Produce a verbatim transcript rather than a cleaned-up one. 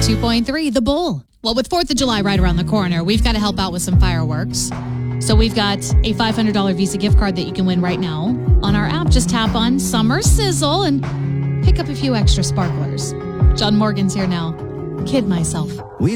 two point three, The Bull. Well, with fourth of July right around the corner, we've got to help out with some fireworks. So we've got a five hundred dollars Visa gift card that you can win right now on our app. Just tap on Summer Sizzle and pick up a few extra sparklers. John Morgan's here now. Kid myself. We